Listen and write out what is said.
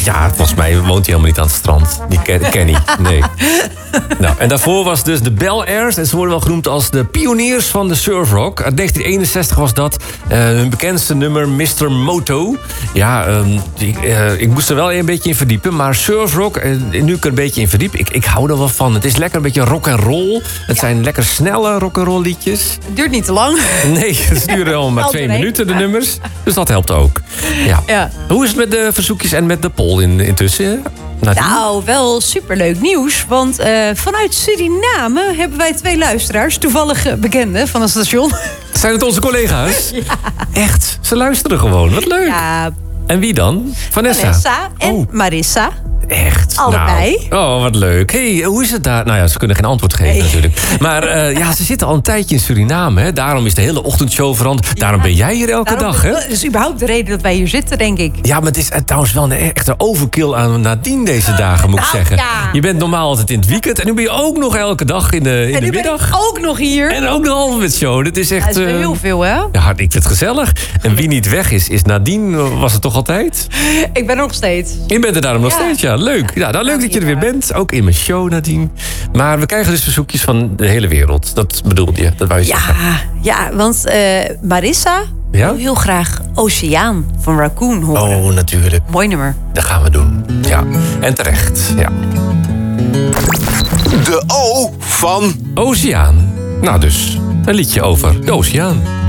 Ja, volgens mij woont hij helemaal niet aan het strand. Die Kenny, nee. Nou, en daarvoor was dus de Bel Airs. En ze worden wel genoemd als de pioniers van de surfrock. Uit 1961 was dat. Hun bekendste nummer, Mr. Moto. Ja, ik moest er wel een beetje in verdiepen. Maar surfrock, nu ik er een beetje in verdiep... Ik hou er wel van. Het is lekker een beetje rock en roll. Het zijn lekker snelle rock en roll liedjes. Het duurt niet te lang. Nee, het duren al maar 2 minuten, de nummers. Dus dat helpt ook. Ja. Hoe is het met de verzoekjes en met de poll intussen? Nou, wel superleuk nieuws. Want vanuit Suriname hebben wij 2 luisteraars. Toevallig bekenden van het station. Zijn het onze collega's? Ja. Echt? Ze luisteren gewoon. Wat leuk. Ja. En wie dan? Vanessa en Marissa. Echt? Allebei. Nou, wat leuk. Hey, hoe is het daar? Nou ja, ze kunnen geen antwoord geven natuurlijk. Maar ze zitten al een tijdje in Suriname. Hè? Daarom is de hele ochtendshow veranderd. Daarom ben jij hier elke dag, hè? Dat is überhaupt de reden dat wij hier zitten, denk ik. Ja, maar het is trouwens wel een echte overkill aan Nadine deze dagen, moet ik zeggen. Ja. Je bent normaal altijd in het weekend. En nu ben je ook nog elke dag in de middag. Ben ik ook nog hier. En ook de Alfabetshow. Dat is echt... Dat is heel veel, hè? Ja, ik vind het gezellig. En wie niet weg is Nadine. Was het toch altijd? Ik ben er nog steeds. Je bent er daarom nog steeds, ja. Leuk. Ja, nou, leuk dat je er weer bent. Ook in mijn show, Nadine. Maar we krijgen dus verzoekjes van de hele wereld. Dat bedoelde je, dat wou je zeggen. Ja, want Marissa wil heel graag Oceaan van Raccoon horen. Oh, natuurlijk. Mooi nummer. Dat gaan we doen. Ja, en terecht. Ja. De O van... Oceaan. Nou dus, een liedje over de oceaan.